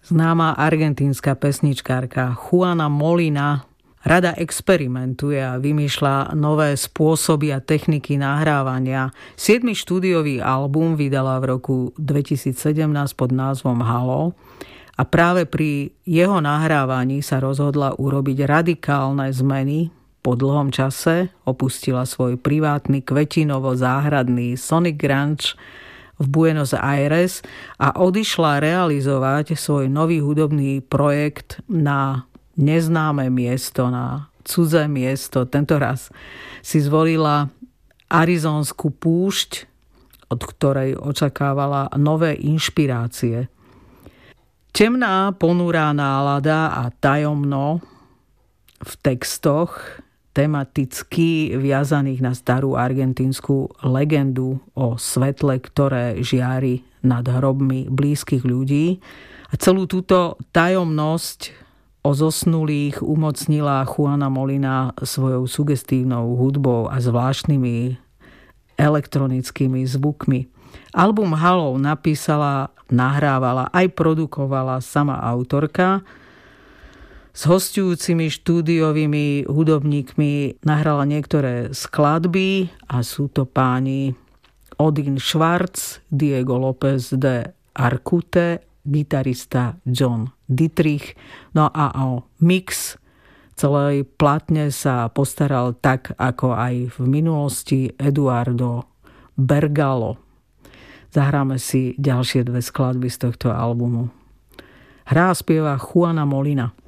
Známa argentínska pesničkárka Juana Molina rada experimentuje a vymýšľa nové spôsoby a techniky nahrávania. 7. štúdiový album vydala v roku 2017 pod názvom Halo a práve pri jeho nahrávaní sa rozhodla urobiť radikálne zmeny. Po dlhom čase opustila svoj privátny kvetinovo-záhradný Sonic Ranch v Buenos Aires a odišla realizovať svoj nový hudobný projekt na neznáme miesto, na cudzé miesto. Tentoraz si zvolila Arizonskú púšť, od ktorej očakávala nové inšpirácie. Temná, ponurá nálada a tajomno v textoch tematicky viazaných na starú argentínsku legendu o svetle, ktoré žiari nad hrobmi blízkych ľudí. A celú túto tajomnosť o zosnulých umocnila Juana Molina svojou sugestívnou hudbou a zvláštnymi elektronickými zvukmi. Album Halo napísala, nahrávala, aj produkovala sama autorka. S hosťujúcimi štúdiovými hudobníkmi nahrala niektoré skladby a sú to páni Odin Schwarz, Diego López de Arcute, gitarista John Dietrich. No a o mix celej platne sa postaral tak ako aj v minulosti Eduardo Bergalo. Zahráme si ďalšie dve skladby z tohto albumu. Hrá a spieva Juana Molina.